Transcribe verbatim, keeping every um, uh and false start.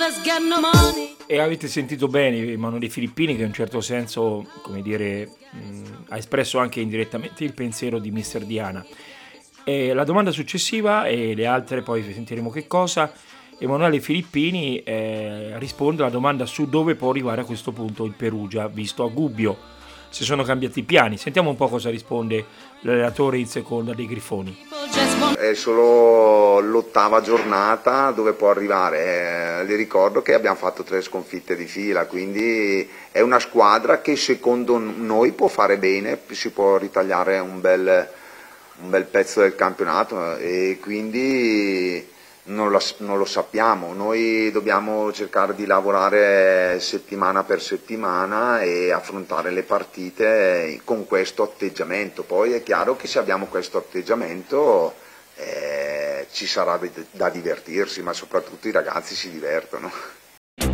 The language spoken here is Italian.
E avete sentito bene Emanuele Filippini, che in un certo senso, come dire, mh, ha espresso anche indirettamente il pensiero di mister Diana. E la domanda successiva, e le altre poi sentiremo che cosa, Emanuele Filippini eh, risponde alla domanda su dove può arrivare a questo punto il Perugia, visto a Gubbio, se sono cambiati i piani. Sentiamo un po' cosa risponde l'allenatore in seconda dei Grifoni. È solo l'ottava giornata dove può arrivare, eh, le ricordo che abbiamo fatto tre sconfitte di fila, quindi è una squadra che secondo noi può fare bene, si può ritagliare un bel, un bel pezzo del campionato e quindi non lo, non lo sappiamo, noi dobbiamo cercare di lavorare settimana per settimana e affrontare le partite con questo atteggiamento. Poi è chiaro che se abbiamo questo atteggiamento eh, ci sarà da divertirsi, ma soprattutto i ragazzi si divertono.